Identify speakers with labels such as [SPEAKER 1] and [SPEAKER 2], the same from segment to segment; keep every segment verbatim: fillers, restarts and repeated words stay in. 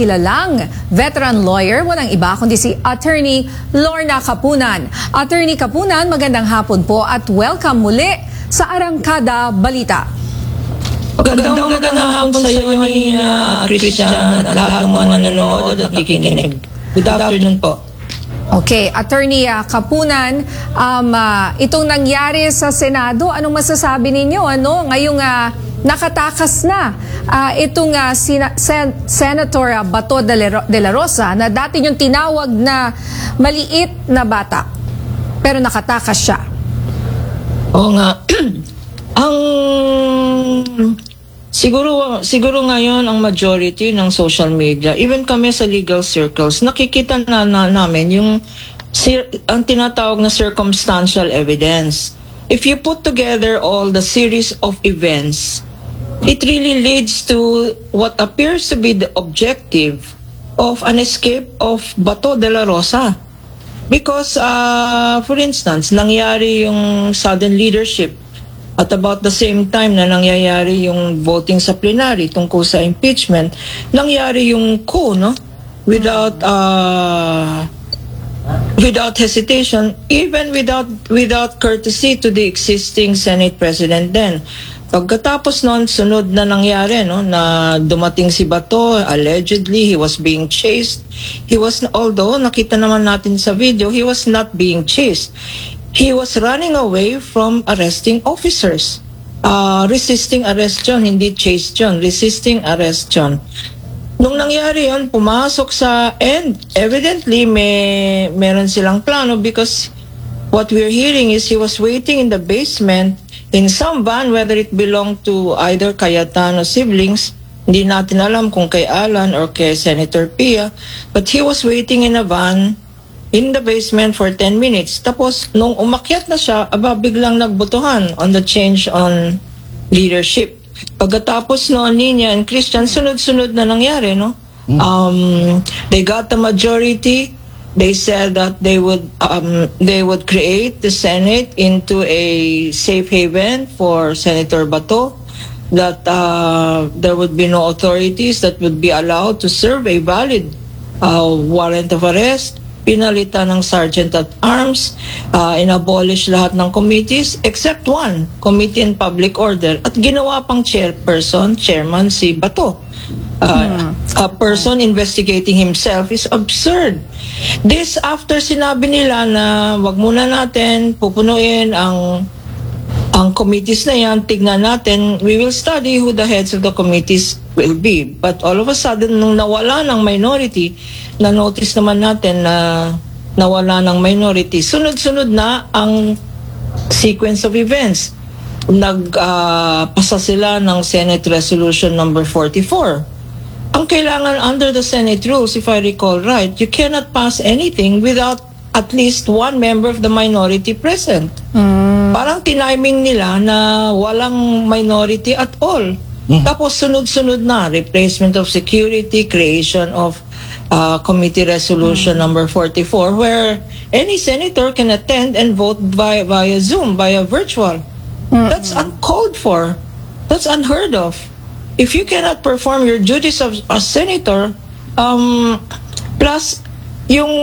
[SPEAKER 1] kilalang veteran lawyer, walang iba kundi si Attorney Lorna Kapunan. Attorney Kapunan, magandang hapon po at welcome muli sa Arangkada Balita.
[SPEAKER 2] Magandang magandang hapon sa iyo, Nina, Christian, at lahat ng mga nanonood at nakikinig. Good afternoon po.
[SPEAKER 1] Okay, Attorney uh, Kapunan, um, uh, itong nangyari sa Senado, anong masasabi ninyo? Ano? Ngayong uh, nakatakas na uh, itong uh, Sen Sen Senator uh, Bato de la Rosa na dati yung tinawag na maliit na bata, pero nakatakas siya.
[SPEAKER 2] Oo nga. Ang siguro siguro ngayon ang majority ng social media, even kami sa legal circles, nakikita na, na namin yung sir, ang tinatawag na circumstantial evidence. If you put together all the series of events, it really leads to what appears to be the objective of an escape of Bato de la Rosa. Because, uh, for instance, nangyari yung sudden leadership at about the same time na nangyayari yung voting sa plenary tungkol sa impeachment, nangyari yung coup, no? Without, uh, without hesitation, even without, without courtesy to the existing Senate President then. Pagkatapos noon, sunod na nangyari, no, na dumating si Bato, allegedly, he was being chased. He was, although nakita naman natin sa video, he was not being chased. He was running away from arresting officers. Uh, resisting arrest yun, hindi chased yun. Resisting arrest yun. Nung nangyari yun, pumasok sa, and evidently, may, meron silang plano because what we're hearing is he was waiting in the basement in some van, whether it belonged to either Cayetano siblings, hindi natin alam kung kay Alan or kay Senator Pia, but he was waiting in a van in the basement for ten minutes. Tapos, nung umakyat na siya, aba, biglang nagbotohan on the change on leadership. Pagkatapos noon, Nina and Christian, sunod-sunod na nangyari, no? Um, they got the majority. They said that they would um, they would create the Senate into a safe haven for Senator Bato, that uh, there would be no authorities that would be allowed to serve a valid uh, warrant of arrest, pinalitan ng Sergeant at Arms, uh, inabolish lahat ng committees except one, Committee on Public Order, at ginawa pang chairperson, chairman si Bato. Uh, a person investigating himself is absurd. This after sinabi nila na wag muna natin pupunuin ang ang committees na yan, tignan natin, we will study who the heads of the committees will be. But all of a sudden, nung nawala ng minority, na-notice naman natin na nawala ng minority, sunod-sunod na ang sequence of events. Nagpasa uh, sila ng Senate Resolution number forty-four. Ang kailangan under the Senate rules, if I recall right, you cannot pass anything without at least one member of the minority present. Mm. Parang tiniming nila na walang minority at all. Mm. Tapos sunod-sunod na, replacement of security, creation of uh, Committee Resolution mm. number forty-four, where any senator can attend and vote via, via Zoom, via virtual. Mm. That's uncalled for. That's unheard of. If you cannot perform your duties of a senator, um, plus yung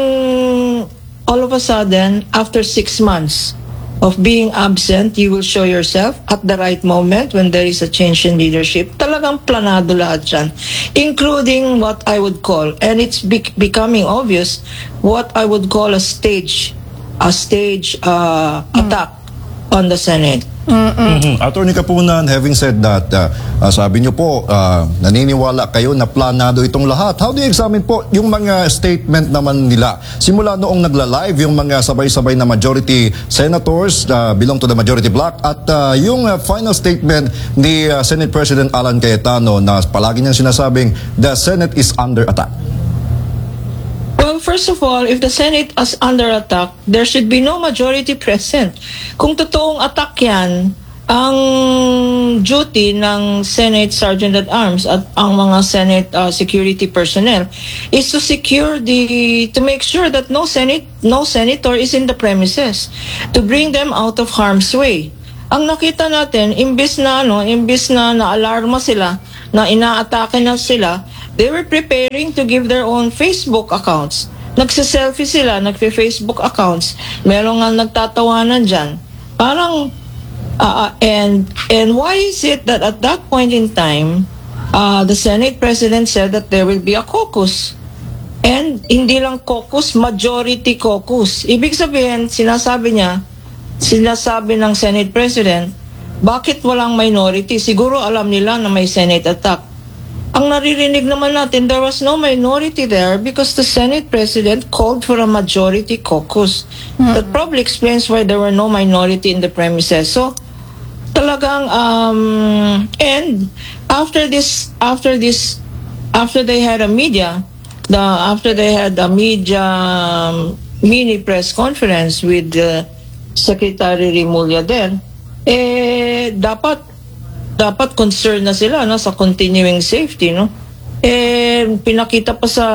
[SPEAKER 2] all of a sudden, after six months of being absent, you will show yourself at the right moment when there is a change in leadership. Talagang planado lahat yan, including what I would call, and it's be- becoming obvious, what I would call a stage, a stage uh, mm. attack on the Senate.
[SPEAKER 3] Mm-hmm. Attorney Kapunan, having said that, uh, uh, sabi niyo po, uh, naniniwala kayo na planado itong lahat. How do you examine po yung mga statement naman nila? Simula noong nagla-live yung mga sabay-sabay na majority senators uh, belong to the majority bloc at uh, yung uh, final statement ni uh, Senate President Alan Cayetano na palagi niyang sinasabing the Senate is under attack.
[SPEAKER 2] Well, first of all, if the Senate is under attack, there should be no majority present. Kung totoong attack yan, ang duty ng Senate Sergeant at Arms at ang mga Senate uh, security personnel is to secure the, to make sure that no Senate, no senator is in the premises, to bring them out of harm's way. Ang nakita natin, imbis na, ano, imbis na na-alarma sila, na inaatake na sila, they were preparing to give their own Facebook accounts. Nagsiselfie sila, nagpe-Facebook accounts. Meron nga nagtatawanan dyan. Parang, uh, and, and why is it that at that point in time, uh, the Senate President said that there will be a caucus? And hindi lang caucus, majority caucus. Ibig sabihin, sinasabi niya, sinasabi ng Senate President, bakit walang minority? Siguro alam nila na may Senate attack. Ang naririnig naman natin, there was no minority there because the Senate President called for a majority caucus. Mm-hmm. That probably explains why there were no minority in the premises. So, talagang, um, and after this, after this, after they had a media, the after they had a media um, mini press conference with uh, Secretary Rimulya then, eh, dapat dapat concerned na sila no, sa continuing safety, no? Eh, pinakita pa sa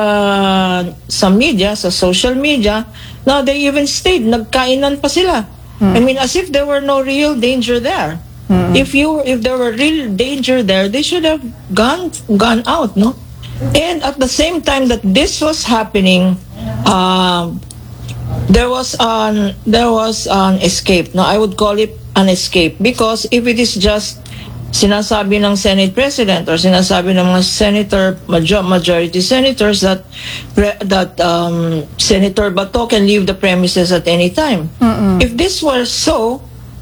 [SPEAKER 2] sa media, sa social media, na they even stayed, nagkainan pa sila. Hmm. I mean, as if there were no real danger there. Hmm. If you if there were real danger there, they should have gone gone out, no? And at the same time that this was happening, um, there was an there was an escape. No, I would call it an escape because if it is just sinasabi ng Senate President or sinasabi ng mga senator, major, majority senators that that um, Senator Bato can leave the premises at any time. Mm-mm. If this were so,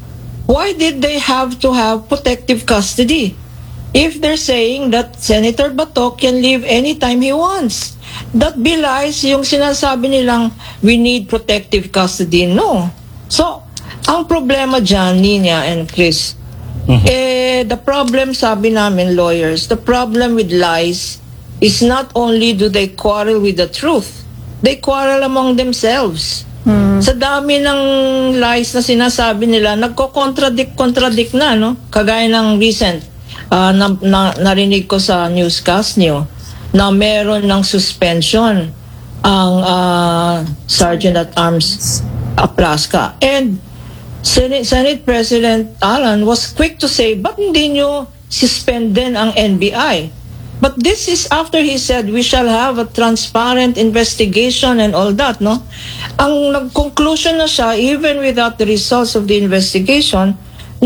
[SPEAKER 2] why did they have to have protective custody? If they're saying that Senator Bato can leave anytime he wants, that belies yung sinasabi nilang we need protective custody. No. So, ang problema dyan, Nina and Chris, mm-hmm. eh, the problem, sabi namin lawyers, the problem with lies is not only do they quarrel with the truth, they quarrel among themselves. Mm-hmm. Sa dami ng lies na sinasabi nila, nagko-contradict-contradict na, no? Kagaya ng recent, Uh, na, na, narinig ko sa newscast niyo na meron ng suspension ang uh, Sergeant at Arms Aplaska. And Senate, Senate President Alan was quick to say, ba't hindi nyo suspend din ang N B I? But this is after he said we shall have a transparent investigation and all that, no? Ang nag-conclusion na siya, even without the results of the investigation,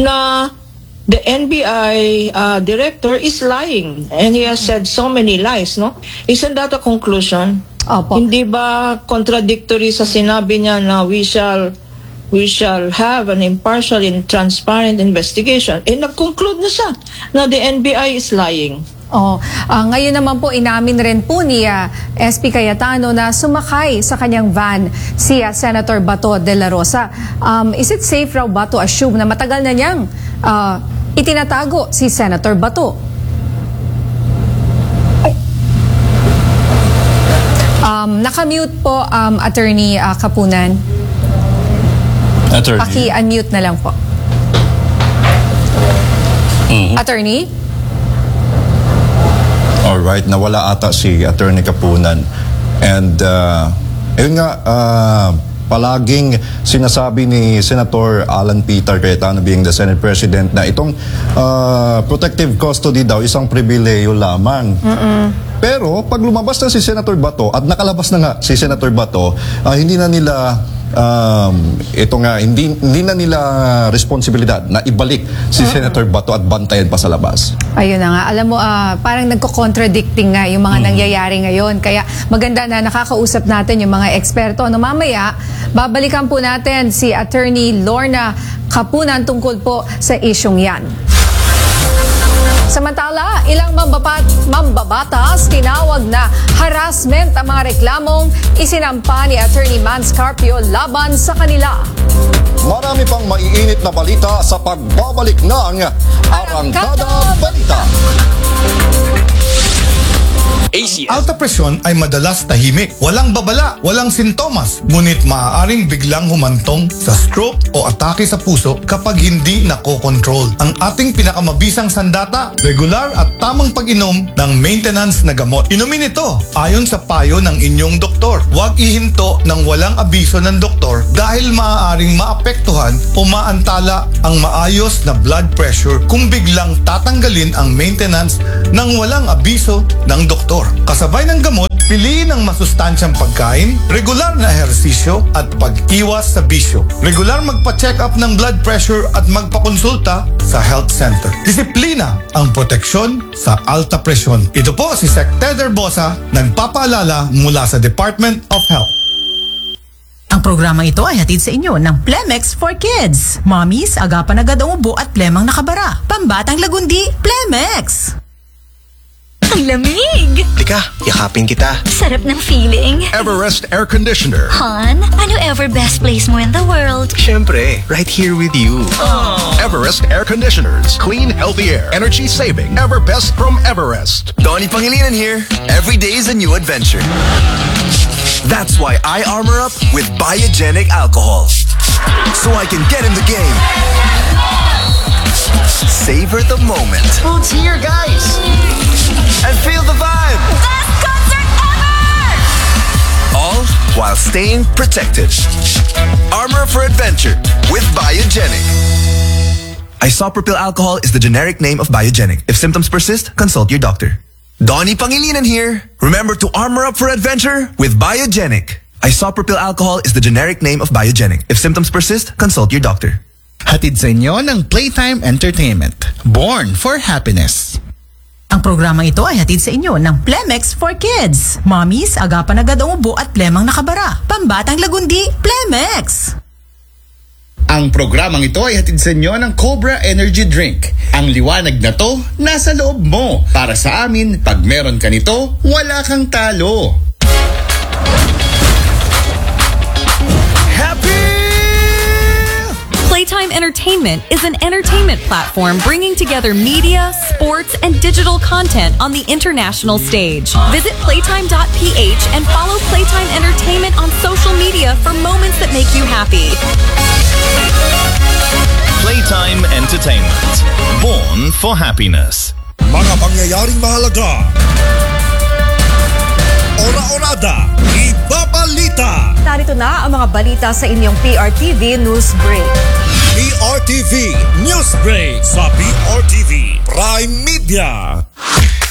[SPEAKER 2] na the N B I uh, director is lying and he has said so many lies, no? Isn't that a conclusion?
[SPEAKER 1] Opo.
[SPEAKER 2] Hindi ba contradictory sa sinabi niya na we shall we shall have an impartial and transparent investigation? Eh, nag-conclude na siya na the N B I is lying.
[SPEAKER 1] Oh, uh, ngayon naman po inamin rin po ni uh, S P Cayetano na sumakay sa kanyang van si uh, Senator Bato de la Rosa. Um, is it safe raw ba to assume na matagal na niyang uh, itinatago si Senator Bato? Um, nakamute po um, Attorney uh, Kapunan.
[SPEAKER 3] Attorney.
[SPEAKER 1] Paki-unmute na lang po. Mm-hmm. Attorney?
[SPEAKER 3] Alright, nawala ata si Attorney Kapunan. And, uh, ayun nga, uh, palaging sinasabi ni Senator Alan Peter Cayetano being the Senate President na itong uh, protective custody daw isang pribileyo lamang. Mm-mm. Pero pag lumabas na si Senator Bato at nakalabas na nga si Senator Bato, uh, hindi na nila um, ito nga hindi hindi na nila responsibilidad na ibalik si uh-huh. Senator Bato at bantayan pa sa labas.
[SPEAKER 1] Ayun na nga. Alam mo, uh, parang nagko-contradicting nga yung mga hmm. nangyayari ngayon. Kaya maganda na nakakausap natin yung mga eksperto. No, mamaya, babalikan po natin si Attorney Lorna Kapunan tungkol po sa isyong yan. Samantala, ilang mambabat, mambabatas tinawag na harassment ang mga reklamong isinampa ni Attorney Mans Carpio laban sa kanila.
[SPEAKER 3] Marami pang maiinit na balita sa pagbabalik ng Arangkada Balita.
[SPEAKER 4] A C S. Alta presyon ay madalas tahimik, walang babala, walang sintomas, ngunit maaaring biglang humantong sa stroke o atake sa puso kapag hindi nakokontrol. Ang ating pinakamabisang sandata, regular at tamang pag-inom ng maintenance na gamot. Inumin ito ayon sa payo ng inyong doktor. Huwag ihinto ng walang abiso ng doktor dahil maaaring maapektuhan o maantala ang maayos na blood pressure kung biglang tatanggalin ang maintenance ng walang abiso ng doktor. doktor. Kasabay ng gamot, piliin ang masustansyang pagkain, regular na ehersisyo at pag-iwas sa bisyo. Regular magpa-check up ng blood pressure at magpakonsulta sa health center. Disiplina ang proteksyon sa alta presyon. Ito po si Sec Ted Herbosa, nagpapaalala mula sa Department of Health.
[SPEAKER 5] Ang programang ito ay hatid sa inyo ng Plemex for Kids. Mommies, agapan agad ang ubo at plemang nakabara. Pambatang lagundi, Plemex!
[SPEAKER 6] Ang lamig!
[SPEAKER 7] Tika, yakapin kita.
[SPEAKER 6] Sarap ng feeling.
[SPEAKER 3] Everest Air Conditioner.
[SPEAKER 6] Han, ano ever best place mo in the world?
[SPEAKER 7] Siyempre, right here with you.
[SPEAKER 3] Everest Air Conditioners. Clean, healthy air. Energy saving. Ever best from Everest.
[SPEAKER 7] Donnie Pangilinan here. Every day is a new adventure. That's why I armor up with biogenic alcohol. So I can get in the game. Savor the moment.
[SPEAKER 8] Food's here, guys!
[SPEAKER 7] And feel the vibe.
[SPEAKER 6] Best concert ever!
[SPEAKER 7] All while staying protected. Armor for adventure with Biogenic. Isopropyl alcohol is the generic name of Biogenic. If symptoms persist, consult your doctor. Donnie Pangilinan here. Remember to armor up for adventure with Biogenic. Isopropyl alcohol is the generic name of Biogenic. If symptoms persist, consult your doctor.
[SPEAKER 8] Hatid sa inyo ng Playtime Entertainment. Born for happiness.
[SPEAKER 5] Ang programang ito ay hatid sa inyo ng Plemex for Kids. Mommies, agapan agad ang ubo at plemang nakabara. Pambatang lagundi, Plemex!
[SPEAKER 8] Ang programang ito ay hatid sa inyo ng Cobra Energy Drink. Ang liwanag na to, nasa loob mo. Para sa amin, pag meron ka nito, wala kang talo.
[SPEAKER 9] Playtime Entertainment is an entertainment platform bringing together media, sports, and digital content on the international stage. Visit playtime dot p h and follow Playtime Entertainment on social media for moments that make you happy.
[SPEAKER 10] Playtime Entertainment. Born for happiness.
[SPEAKER 11] Mga pangyayaring mahalaga. Ora-orada. Ibabalita.
[SPEAKER 12] Narito na ang mga balita sa inyong P R T V News Break.
[SPEAKER 11] P R T V News Break sa P R T V Prime Media.